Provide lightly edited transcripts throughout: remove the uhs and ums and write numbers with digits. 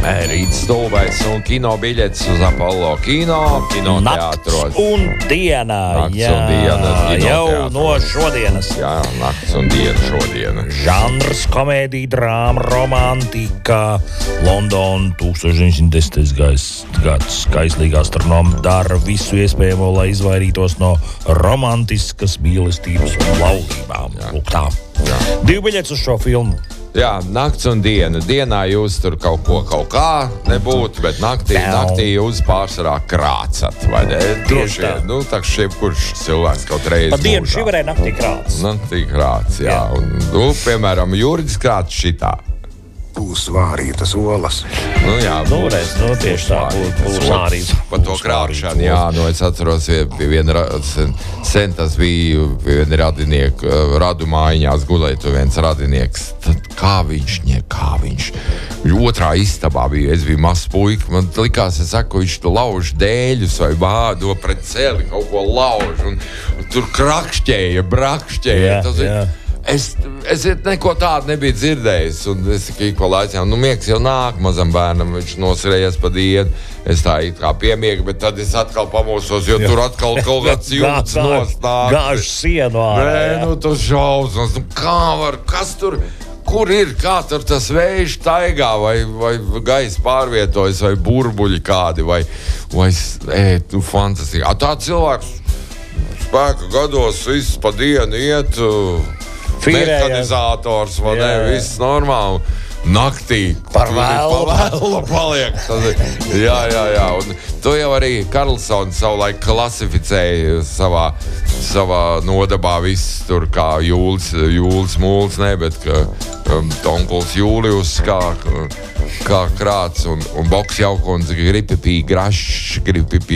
Rīts stulbais un kino biļetes uz Apollo kinoteātros. Nakts un diena. Jau no šodienas. Jā, nakts un diena šodiena. Žanrs, komēdija, drāma, romantika. London 1910. gads. Kaislīga astronoma dara visu iespējamo, lai izvairītos no romantiskas mīlestības un laulībām. Lūk tā. 2 biļetes uz šo filmu. Jā, nakts un diena. Dienā jūs tur kaut kā nebūtu, bet naktī jūs pārsvarā krācat, vai ne? Droši vien, tā jebkurš cilvēks kaut reiz Pa dienu šī varēja naktī krāts. Naktī krāts, jā. Un, piemēram, Juridis krāts šitā. Būs vārītas olas. Tieši tā, būs vārītas. Par to krāpšanu, es atceros, pie viena sen tas bija pie viena radinieka, radu mājiņās gulēja tu viens radinieks. Tad kā viņš otrā istabā bija, es biju mazs puika, man likās, es saku, viņš lauž dēļus vai bādo pret celi, kaut ko lauž, un tur krakšķēja, brakšķēja. Es neko tādu nebiju dzirdējis, un es tikai laicināju, miegs jau nāk mazam bērnam, viņš nosirējies pa dienu, es tā it kā piemiegu, bet tad es atkal pamosos, jo tur atkal kaut kāds jūtas nostāk. Gāž sienu ārā. Tas šausmas, kas tur, kur ir, kā tur tas vējš taigā, vai gaisa pārvietojas, vai burbuļi kādi, vai fantastiski. Tā cilvēks spēka gados viss pa dienu iet, mehanizators, vai ne, viss normāli. Naktī par vēlu paliek. Jā. Un to jau arī Karlsons savulaik klasificēja savā nodabā viss tur kā Jūlis Mūls, bet Tonkuls Jūlijus kā krāts un Boks Jaukundze gripipī grašs.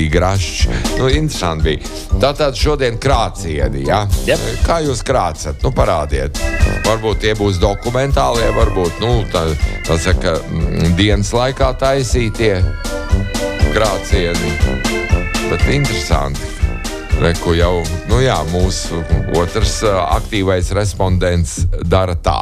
Interesanti bija. Tātad šodien krācieni, jā? Yep. Kā jūs krācat? Parādiet. Varbūt tie būs dokumentālie, varbūt, tā saka, dienas laikā taisītie krācieni. Bet interesanti. Reku jau, mūsu otrs aktīvais respondents dara tā.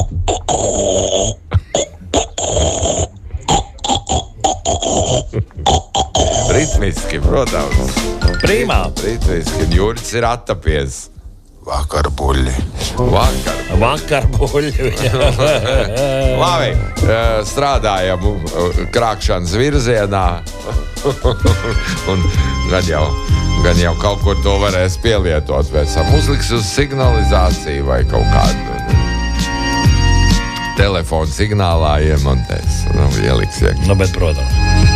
Ritmiski, protams. Prīmā. Ritmiski, Juris ir attapies. Vakarbuļi. Vakarbuļi. Labi, strādājam krākšanas virzienā. Un gan jau kaut kur to varēs pielietot. Pēc tam uzliks uz signalizāciju vai kaut kādu telefonu signālā iemontēs. Ieliks iekšā. Bet, protams.